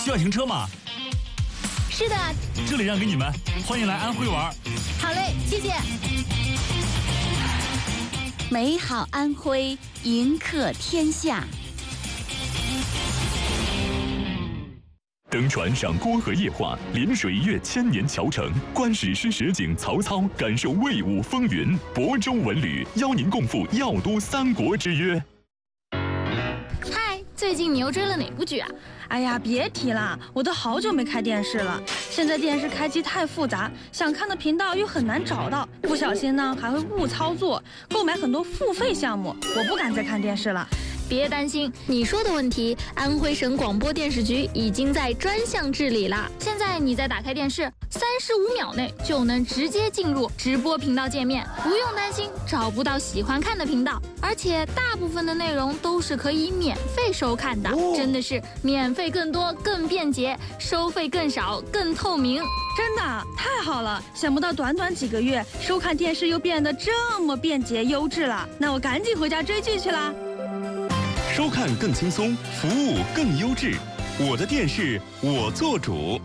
需要停车吗？ 是的， 这里让给你们，欢迎来安徽玩。 好嘞，谢谢。 美好安徽，迎客天下。 登船赏郭河夜话，临水阅千年桥城，观史诗实景曹操，感受魏武风云。亳州文旅邀您共赴药都三国之约。 嗨，最近你又追了哪部剧啊？ 哎呀，别提了，我都好久没开电视了。现在电视开机太复杂，想看的频道又很难找到，不小心呢还会误操作，购买很多付费项目，我不敢再看电视了。 别担心，你说的问题，安徽省广播电视局已经在专项治理了。现在你再打开电视，35秒内就能直接进入直播频道界面，不用担心找不到喜欢看的频道，而且大部分的内容都是可以免费收看的，真的是免费更多、更便捷，收费更少、更透明。 真的太好了！想不到短短几个月，收看电视又变得这么便捷优质了。那我赶紧回家追剧去啦！ 收看更轻松，服务更优质，我的电视我做主。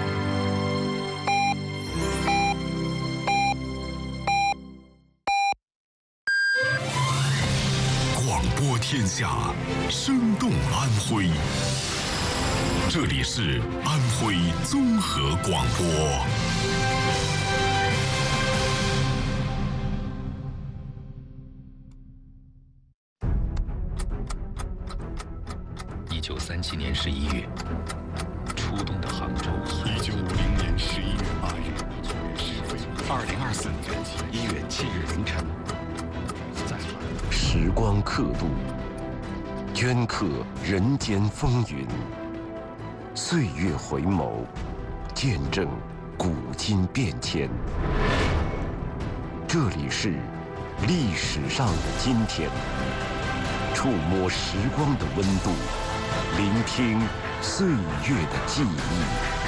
广播天下，生动安徽。这里是安徽综合广播。 1937年11月，初冬的杭州。 1950年11月8日，2024年1月7日凌晨， 时光刻度，镌刻人间风云；岁月回眸，见证古今变迁。这里是历史上的今天，触摸时光的温度。聆听岁月的记忆。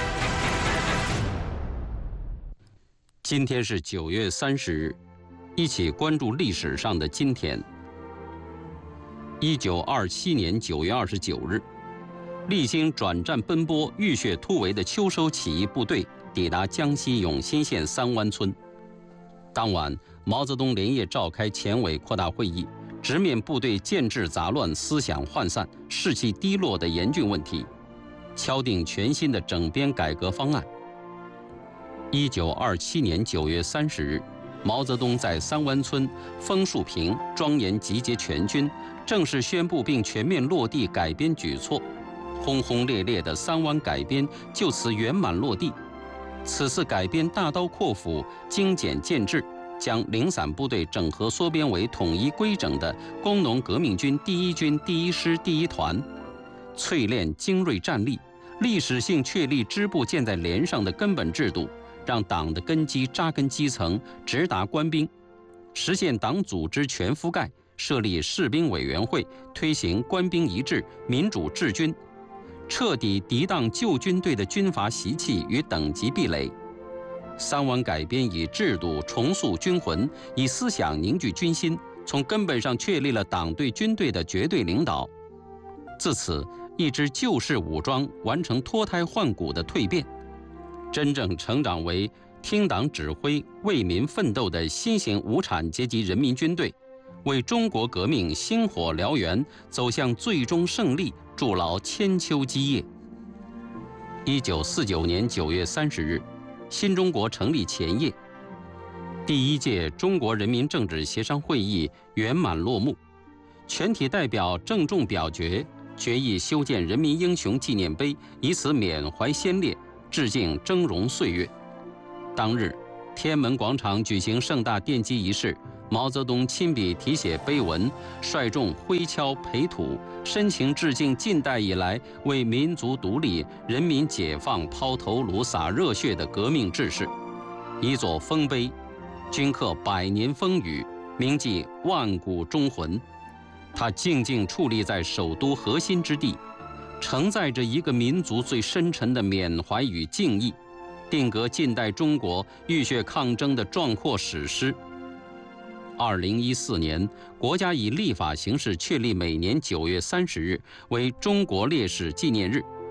今天是9月30日，一起关注历史上的今天。1927年9月29日，历经转战奔波、浴血突围的秋收起义部队抵达江西永新县三湾村。当晚，毛泽东连夜召开前委扩大会议，直面部队建制杂乱、思想涣散、士气低落的严峻问题，敲定全新的整编改革方案。1927年9月30日，毛泽东在三湾村枫树坪庄严集结全军，正式宣布并全面落地改编举措。轰轰烈烈的三湾改编就此圆满落地。此次改编大刀阔斧、精简建制，将零散部队整合缩编为统一规整的工农革命军第1军第1师第1团，淬炼精锐战力，历史性确立支部建在连上的根本制度，让党的根基扎根基层，直达官兵，实现党组织全覆盖，设立士兵委员会，推行官兵一致、民主治军，彻底涤荡旧军队的军阀习气与等级壁垒。三湾改编以制度重塑军魂，以思想凝聚军心，从根本上确立了党对军队的绝对领导。自此，一支旧式武装完成脱胎换骨的蜕变，真正成长为听党指挥、为民奋斗的新型无产阶级人民军队，为中国革命星火燎原，走向最终胜利筑牢千秋基业。1949年9月30日，新中国成立前夜，第1届中国人民政治协商会议圆满落幕，全体代表郑重表决，决议修建人民英雄纪念碑，以此缅怀先烈，致敬峥嵘岁月。当日，天安门广场举行盛大奠基仪式，毛泽东亲笔题写碑文，率众挥锹培土，深情致敬近代以来为民族独立、人民解放抛头颅、洒热血的革命志士。一座丰碑，镌刻100年风雨，铭记万古忠魂。它静静矗立在首都核心之地，承载着一个民族最深沉的缅怀与敬意，定格近代中国浴血抗争的壮阔史诗。2014年，国家以立法形式确立每年9月30日为中国烈士纪念日。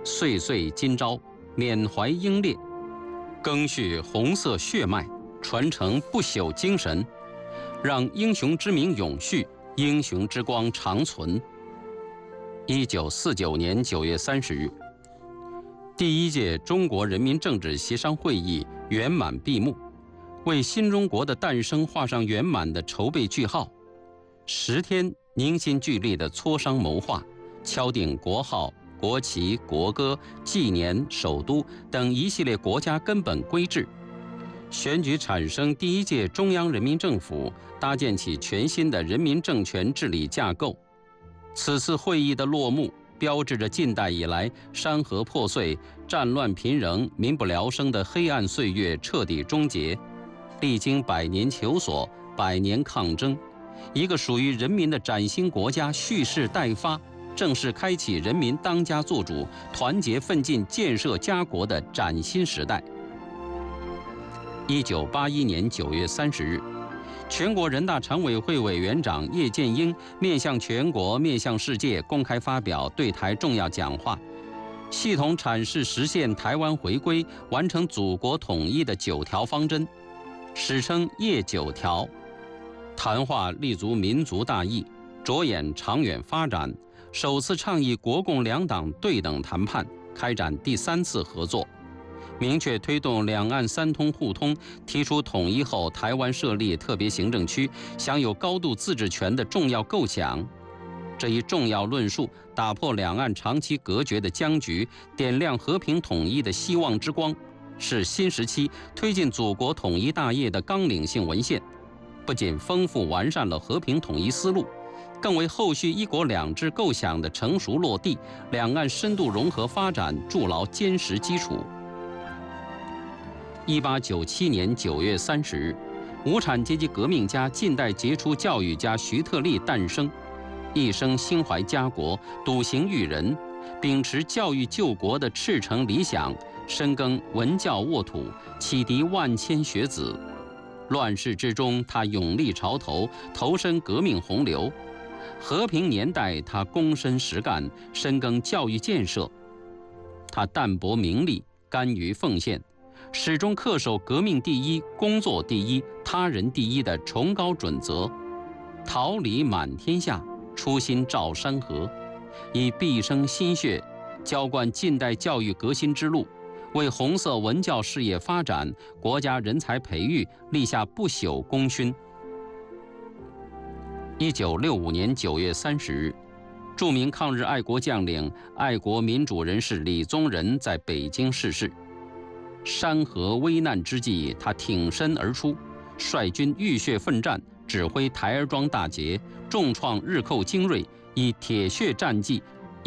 岁岁今朝，缅怀英烈，赓续红色血脉，传承不朽精神，让英雄之名永续，英雄之光长存。1949年9月30日，第1届中国人民政治协商会议圆满闭幕，为新中国的诞生画上圆满的筹备句号。10天凝心聚力的磋商谋划，敲定国号、国旗、国歌、纪年、首都等一系列国家根本规制，选举产生第1届中央人民政府，搭建起全新的人民政权治理架构。此次会议的落幕，标志着近代以来山河破碎、战乱频仍、民不聊生的黑暗岁月彻底终结。历经100年求索、100年抗争，一个属于人民的崭新国家蓄势待发，正式开启人民当家作主、团结奋进建设家国的崭新时代。1981年9月30日，全国人大常委会委员长叶剑英面向全国、面向世界公开发表对台重要讲话，系统阐释实现台湾回归、完成祖国统一的9条方针，史称叶9条。谈话立足民族大义，着眼长远发展，首次倡议国共两党对等谈判，开展第3次合作，明确推动两岸3通互通，提出统一后台湾设立特别行政区，享有高度自治权的重要构想。这一重要论述打破两岸长期隔绝的僵局，点亮和平统一的希望之光，是新时期推进祖国统一大业的纲领性文献，不仅丰富完善了和平统一思路，更为后续一国两制构想的成熟落地、两岸深度融合发展筑牢坚实基础。1897年9月30日，无产阶级革命家、近代杰出教育家徐特立诞生，一生心怀家国，笃行育人，秉持教育救国的赤诚理想，深耕文教沃土，启迪万千学子。乱世之中，他勇立潮头，投身革命洪流；和平年代，他躬身实干，深耕教育建设。他淡泊名利，甘于奉献，始终恪守革命第一、工作第一、他人第一的崇高准则，桃李满天下，初心照山河，以毕生心血浇灌近代教育革新之路，为红色文教事业发展、国家人才培育立下不朽功勋。1965年9月30日，著名抗日爱国将领、爱国民主人士李宗仁在北京逝世。山河危难之际，他挺身而出，率军浴血奋战，指挥台儿庄大捷，重创日寇精锐，以铁血战绩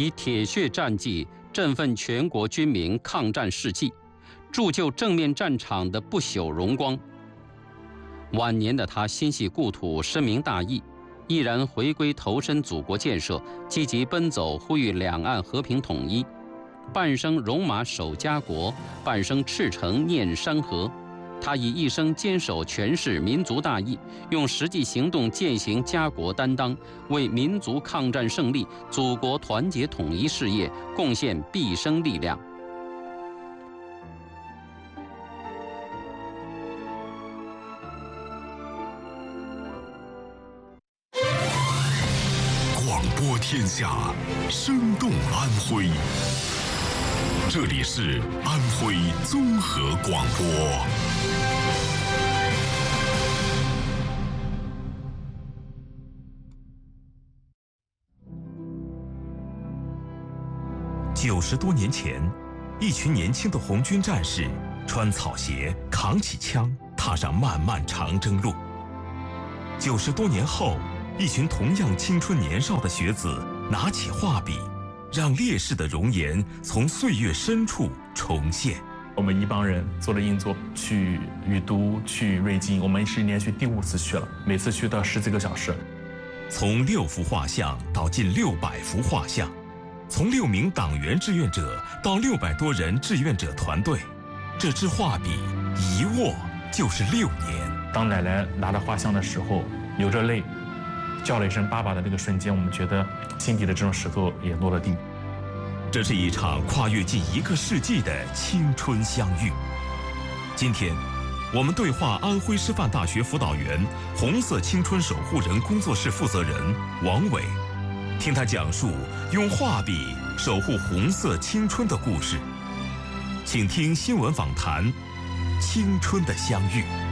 振奋全国军民抗战士气，铸就正面战场的不朽荣光。晚年的他心系故土，深明大义，毅然回归投身祖国建设，积极奔走，呼吁两岸和平统一。半生戎马守家国，半生赤诚念山河。他以一生坚守诠释民族大义，用实际行动践行家国担当，为民族抗战胜利、祖国团结统一事业贡献毕生力量。 广播天下，生动安徽。这里是安徽综合广播。 90多年前，一群年轻的红军战士穿草鞋，扛起枪，踏上漫漫长征路。90多年后，一群同样青春年少的学子拿起画笔，让烈士的容颜从岁月深处重现。 我们一帮人做了硬座，去雨都，去瑞金，我们是连续第5次去了，每次去到10几个小时。 从6幅画像到近600幅画像，从6名党员志愿者到600多人志愿者团队，这支画笔一握就是6年。 当奶奶拿着画像的时候，流着泪，叫了一声“爸爸”的那个瞬间，我们觉得心底的这种石头也落了地。 这是一场跨越近1个世纪的青春相遇。今天，我们对话安徽师范大学辅导员、红色青春守护人工作室负责人王伟，听他讲述用画笔守护红色青春的故事。请听新闻访谈《青春的相遇》。